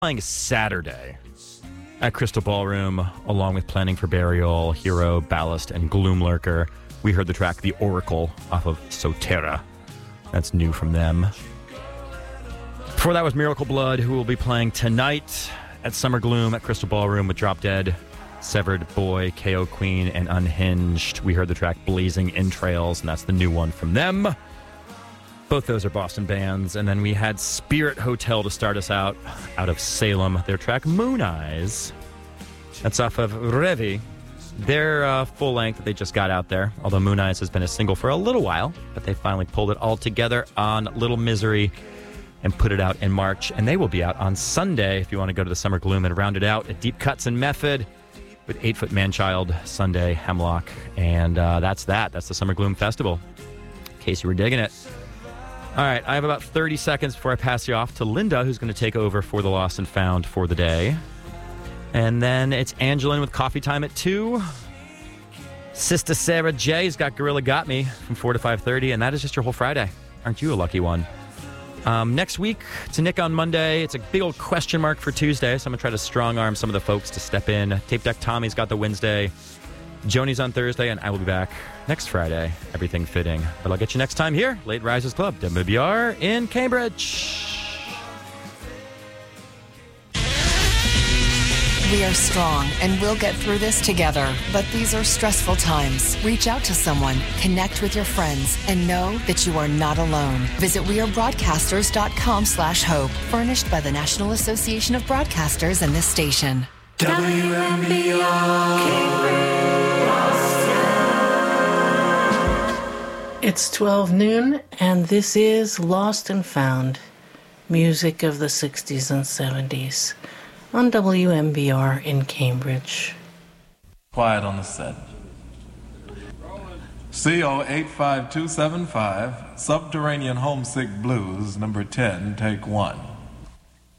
playing Saturday at Crystal Ballroom, along with Planning for Burial, Hero, Ballast, and Gloomlurker. We heard the track The Oracle off of Sotera. That's new from them. Before that was Miracle Blood, who will be playing tonight at Summer Gloom at Crystal Ballroom with Drop Dead, Severed Boy, KO Queen, and Unhinged. We heard the track Blazing Entrails, and that's the new one from them. Both those are Boston bands. And then we had Spirit Hotel to start us out of Salem. Their track Moon Eyes. That's off of Revi. Their full length that they just got out there. Although Moon Eyes has been a single for a little while. But they finally pulled it all together on Little Misery and put it out in March. And they will be out on Sunday if you want to go to the Summer Gloom and round it out at Deep Cuts and Method with 8 Foot Manchild, Sunday, Hemlock. And that's that. That's the Summer Gloom Festival. In case you were digging it. All right, I have about 30 seconds before I pass you off to Linda, who's going to take over for the Lost and Found for the day. And then it's Angelin with Coffee Time at 2. Sister Sarah J's got Gorilla Got Me from 4 to 5:30, and that is just your whole Friday. Aren't you a lucky one? Next week, it's a Nick on Monday. It's a big old question mark for Tuesday, so I'm going to try to strong-arm some of the folks to step in. Tape Deck Tommy's got the Wednesday. Joni's on Thursday, and I will be back next Friday. Everything fitting. But I'll get you next time here, Late Risers Club, WBR in Cambridge. We are strong, and we'll get through this together. But these are stressful times. Reach out to someone, connect with your friends, and know that you are not alone. Visit wearebroadcasters.com/hope. Furnished by the National Association of Broadcasters and this station. WMBR Cambridge. It's 12 noon, and this is Lost and Found, music of the 60s and 70s, on WMBR in Cambridge. Quiet on the set. CO 85275, Subterranean Homesick Blues, number 10, take 1.